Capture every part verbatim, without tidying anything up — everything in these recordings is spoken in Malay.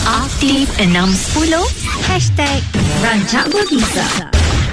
Aktif enam sepuluh Hashtag Rancak Berbisa.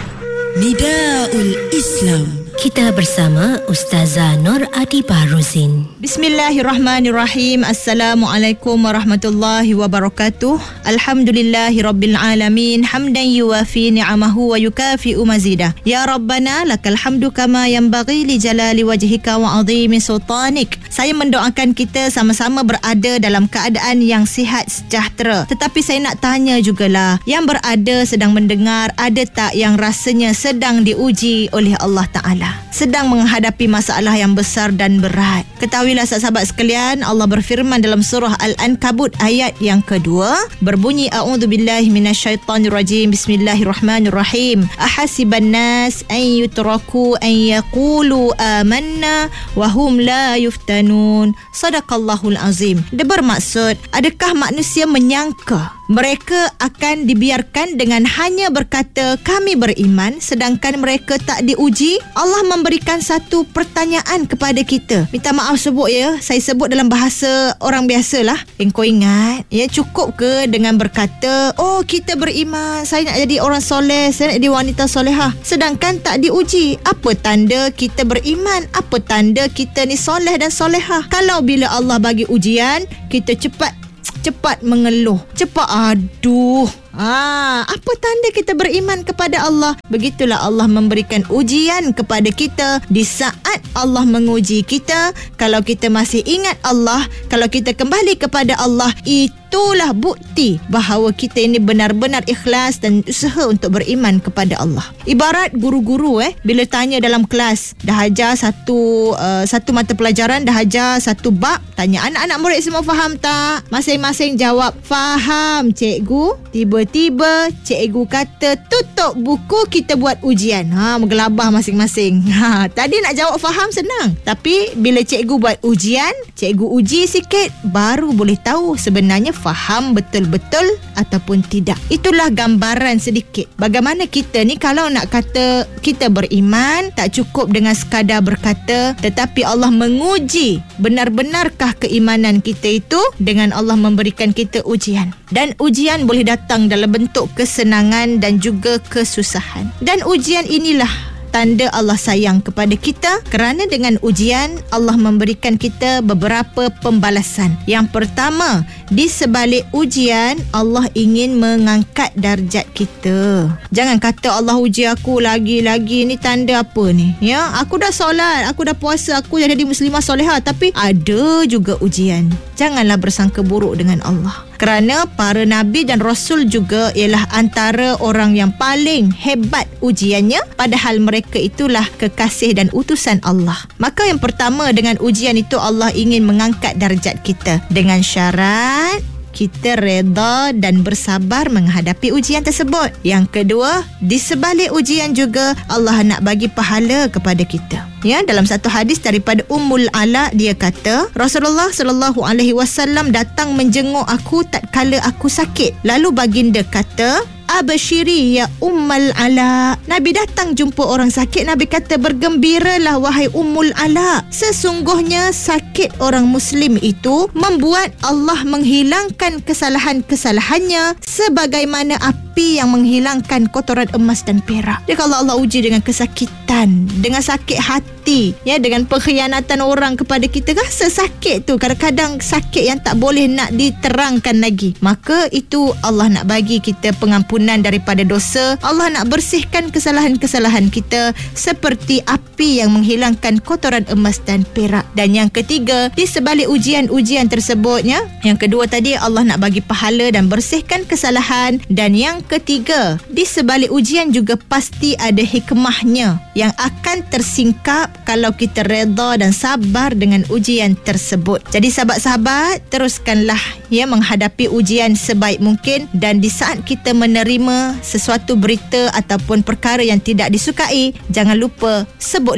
Nidaul Islam. Kita bersama Ustazah Nur Adibah Rozin. Bismillahirrahmanirrahim. Assalamualaikum warahmatullahi wabarakatuh. Alhamdulillahi rabbil alamin. Hamdan yuwafi ni'amahu wa yukafi'u mazidah. Ya Rabbana lakal hamdu kama yanbaghi li jalali wajhika wa azimi sultanik. Saya mendoakan kita sama-sama berada dalam keadaan yang sihat sejahtera. Tetapi saya nak tanya jugalah, yang berada sedang mendengar, ada tak yang rasanya sedang diuji oleh Allah Ta'ala, sedang menghadapi masalah yang besar dan berat? Ketahuilah sahabat sekalian, Allah berfirman dalam surah Al-Ankabut ayat yang kedua, berbunyi a'udzubillahi minasyaitonirrajim, bismillahirrahmanirrahim. Ahasiban nas an yutraku an yaqulu amanna wa hum la yuftanun. Sadaqallahul azim. Dia bermaksud, adakah manusia menyangka mereka akan dibiarkan dengan hanya berkata kami beriman sedangkan mereka tak diuji? Allah memberikan satu pertanyaan kepada kita. Minta maaf sebut ya, saya sebut dalam bahasa orang biasalah. Engkau ingat ya, cukup ke dengan berkata oh kita beriman, saya nak jadi orang soleh, saya nak jadi wanita solehah, sedangkan tak diuji? Apa tanda kita beriman? Apa tanda kita ni soleh dan solehah? Kalau bila Allah bagi ujian, kita cepat cepat mengeluh, cepat aduh. Ah, apa tanda kita beriman kepada Allah? Begitulah Allah memberikan ujian kepada kita. Di saat Allah menguji kita, kalau kita masih ingat Allah, kalau kita kembali kepada Allah, itulah bukti bahawa kita ini benar-benar ikhlas dan usaha untuk beriman kepada Allah. Ibarat guru-guru eh bila tanya dalam kelas, dah ajar satu uh, satu mata pelajaran, dah ajar satu bab, tanya anak-anak murid semua faham tak? Masing-masing jawab faham cikgu. Tiba-tiba cikgu kata tutup buku, kita buat ujian. Ha, menggelabah masing-masing. Ha, tadi nak jawab faham senang, tapi bila cikgu buat ujian, cikgu uji sikit, baru boleh tahu sebenarnya faham betul-betul ataupun tidak. Itulah gambaran sedikit bagaimana kita ni kalau nak kata kita beriman, tak cukup dengan sekadar berkata, tetapi Allah menguji benar-benarkah keimanan kita itu dengan Allah memberikan kita ujian. Dan ujian boleh datang dalam bentuk kesenangan dan juga kesusahan. Dan ujian inilah tanda Allah sayang kepada kita, kerana dengan ujian Allah memberikan kita beberapa pembalasan. Yang pertama, di sebalik ujian Allah ingin mengangkat darjat kita. Jangan kata Allah uji aku lagi-lagi, ni tanda apa ni? Ya, aku dah solat, aku dah puasa, aku dah jadi muslimah solehah, tapi ada juga ujian. Janganlah bersangka buruk dengan Allah, kerana para nabi dan rasul juga ialah antara orang yang paling hebat ujiannya, padahal mereka itulah kekasih dan utusan Allah. Maka yang pertama, dengan ujian itu Allah ingin mengangkat darjat kita dengan syarat kita reda dan bersabar menghadapi ujian tersebut. Yang kedua, di sebalik ujian juga Allah nak bagi pahala kepada kita. Ya, dalam satu hadis daripada Ummul Ala, dia kata Rasulullah sallallahu alaihi wasallam datang menjenguk aku tatkala aku sakit. Lalu baginda kata, abashiri ya Ummul Ala. Nabi datang jumpa orang sakit, Nabi kata, bergembiralah wahai Ummul Ala, sesungguhnya sakit orang muslim itu membuat Allah menghilangkan kesalahan-kesalahannya sebagaimana api yang menghilangkan kotoran emas dan perak. Jadi kalau Allah uji dengan kesakitan, dengan sakit hati, ya, dengan pengkhianatan orang kepada kita, rasa sakit tu kadang-kadang sakit yang tak boleh nak diterangkan lagi, maka itu Allah nak bagi kita pengampunan daripada dosa. Allah nak bersihkan kesalahan-kesalahan kita seperti api yang menghilangkan kotoran emas dan perak. Dan yang ketiga, di sebalik ujian-ujian tersebutnya, yang kedua tadi Allah nak bagi pahala dan bersihkan kesalahan, dan yang ketiga, di sebalik ujian juga pasti ada hikmahnya yang akan tersingkap kalau kita reda dan sabar dengan ujian tersebut. Jadi sahabat-sahabat, teruskanlah ya menghadapi ujian sebaik mungkin, dan di saat kita menerima sesuatu berita ataupun perkara yang tidak disukai, jangan lupa sebutlah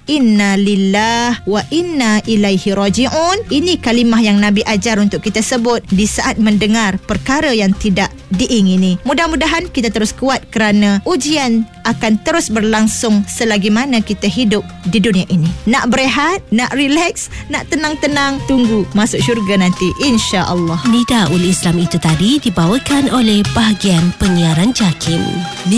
inna lillah wa inna ilaihi raji'un. Ini kalimah yang Nabi ajar untuk kita sebut di saat mendengar perkara yang tidak diingini. Mudah-mudahan kita terus kuat kerana ujian akan terus berlangsung selagi mana kita hidup di dunia ini. Nak berehat, nak relax, nak tenang-tenang, tunggu masuk syurga nanti, insya-Allah. Nidaul Islam itu tadi dibawakan oleh bahagian penyiaran JAKIM.